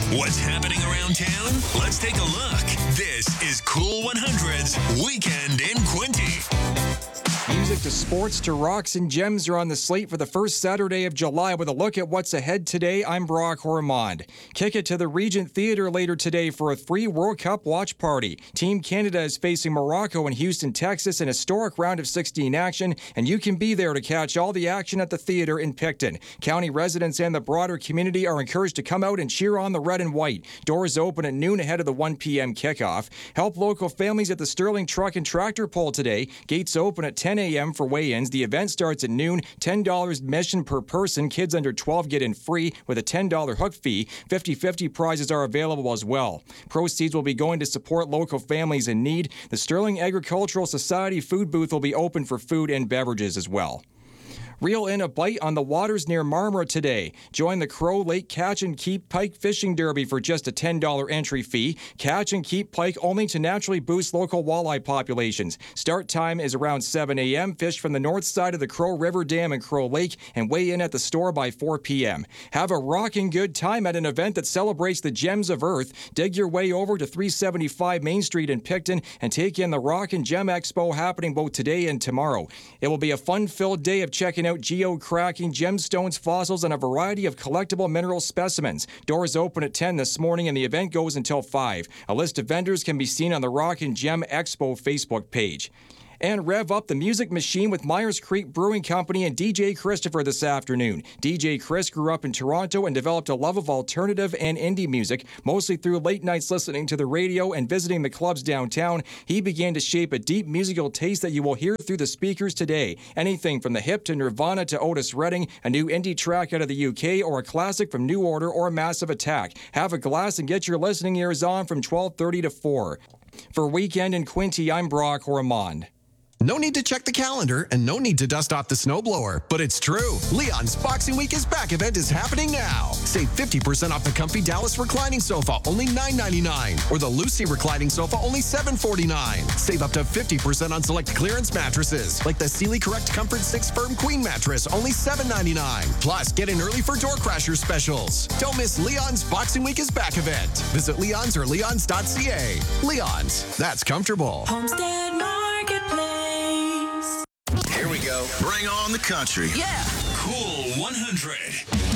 What's happening around town? Let's take a look. This is Cool 100's Weekend in Quinte. Music to sports to rocks and gems are on the slate for the first Saturday of July with a look at what's ahead today. I'm Brock Ormond. Kick it to the Regent Theatre later today for a free World Cup watch party. Team Canada is facing Morocco in Houston, Texas, in a historic round of 16 action, and you can be there to catch all the action at the theater in Picton. County residents and the broader community are encouraged to come out and cheer on the red and white. Doors open at noon ahead of the 1 p.m. kickoff. Help local families at the Sterling Truck and Tractor Pull today. Gates open at 10 a.m. for weigh-ins. The event starts at noon. $10 admission per person. Kids under 12 get in free with a $10 hook fee. 50-50 prizes are available as well. Proceeds will be going to support local families in need. The Sterling Agricultural Society food booth will be open for food and beverages as well. Reel in a bite on the waters near Marmora today. Join the Crow Lake Catch and Keep Pike Fishing Derby for just a $10 entry fee. Catch and keep pike only to naturally boost local walleye populations. Start time is around 7 a.m. Fish from the north side of the Crow River Dam in Crow Lake and weigh in at the store by 4 p.m. Have a rocking good time at an event that celebrates the gems of Earth. Dig your way over to 375 Main Street in Picton and take in the Rock and Gem Expo happening both today and tomorrow. It will be a fun-filled day of checking out geo-cracking, gemstones, fossils, and a variety of collectible mineral specimens. Doors open at 10 this morning and the event goes until 5. A list of vendors can be seen on the Rock and Gem Expo Facebook page. And rev up the music machine with Myers Creek Brewing Company and DJ Christopher this afternoon. DJ Chris grew up in Toronto and developed a love of alternative and indie music, mostly through late nights listening to the radio and visiting the clubs downtown. He began to shape a deep musical taste that you will hear through the speakers today. Anything from the hip to Nirvana to Otis Redding, a new indie track out of the UK, or a classic from New Order or Massive Attack. Have a glass and get your listening ears on from 12:30 to 4. For Weekend in Quinte, I'm Brock Ormond. No need to check the calendar and no need to dust off the snowblower, but it's true. Leon's Boxing Week is Back event is happening now. Save 50% off the comfy Dallas reclining sofa, only $9.99, or the Lucy reclining sofa, only $7.49. Save up to 50% on select clearance mattresses, like the Sealy Correct Comfort 6 Firm Queen mattress, only $7.99. Plus, get in early for Door Crasher specials. Don't miss Leon's Boxing Week is Back event. Visit Leon's or leons.ca. Leon's, that's comfortable. Homestead Marketplace. Here we go. Bring on the country. Yeah. Cool 100.